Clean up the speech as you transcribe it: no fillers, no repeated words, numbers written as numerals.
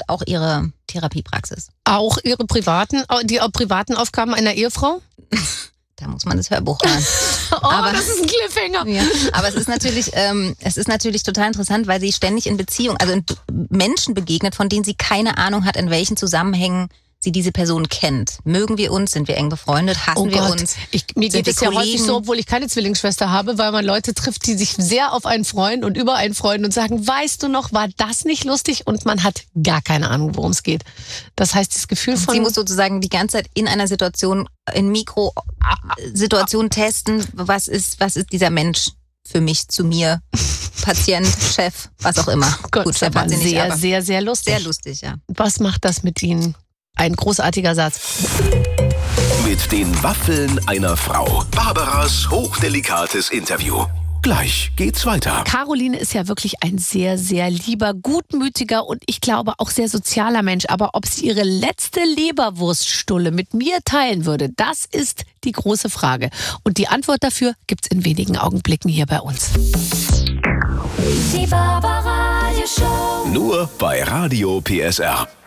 und auch ihre Therapiepraxis. Auch die privaten Aufgaben einer Ehefrau? Da muss man das Hörbuch hören. Aber das ist ein Cliffhanger. Ja, aber es ist natürlich total interessant, weil sie ständig in Beziehung, also in Menschen begegnet, von denen sie keine Ahnung hat, in welchen Zusammenhängen sie diese Person kennt. Mögen wir uns? Sind wir eng befreundet? Hassen wir uns? Mir geht es ja häufig so, obwohl ich keine Zwillingsschwester habe, weil man Leute trifft, die sich sehr auf einen freuen und über einen freuen und sagen, weißt du noch, war das nicht lustig? Und man hat gar keine Ahnung, worum es geht. Das heißt, das Gefühl von... Sie muss sozusagen die ganze Zeit in einer Situation, in Mikrosituationen testen, was ist dieser Mensch für mich, zu mir, Patient, Chef, was auch immer. Gott, Gut, Chef hat sie nicht, aber sehr, sehr lustig. Sehr lustig, ja. Was macht das mit Ihnen? Ein großartiger Satz. Mit den Waffeln einer Frau. Barbaras hochdelikates Interview. Gleich geht's weiter. Caroline ist ja wirklich ein sehr, sehr lieber, gutmütiger und ich glaube auch sehr sozialer Mensch. Aber ob sie ihre letzte Leberwurststulle mit mir teilen würde, das ist die große Frage. Und die Antwort dafür gibt's in wenigen Augenblicken hier bei uns. Die Barbara Radio Show. Nur bei Radio PSR.